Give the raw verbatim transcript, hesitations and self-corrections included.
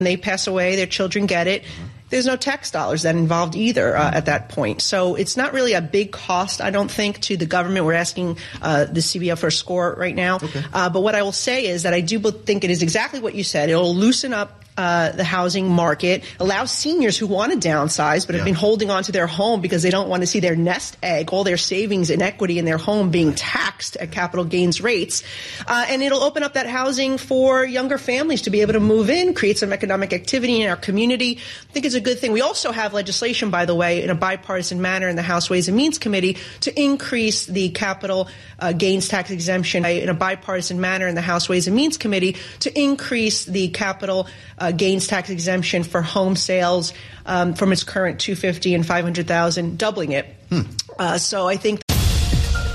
they pass away, their children get it. Mm-hmm. There's no tax dollars that involved either uh, at that point. So it's not really a big cost, I don't think, to the government. We're asking uh, the C B O for a score right now. Okay. Uh, but what I will say is that I do think it is exactly what you said. It will loosen up Uh, the housing market, allow seniors who want to downsize but have yeah. been holding on to their home because they don't want to see their nest egg, all their savings and equity in their home being taxed at capital gains rates. Uh, and it'll open up that housing for younger families to be able to move in, create some economic activity in our community. I think it's a good thing. We also have legislation, by the way, in a bipartisan manner in the House Ways and Means Committee to increase the capital uh, gains tax exemption in a bipartisan manner in the House Ways and Means Committee to increase the capital Uh, gains tax exemption for home sales um, from its current two hundred fifty thousand dollars and five hundred thousand dollars, doubling it. Hmm. Uh, so I think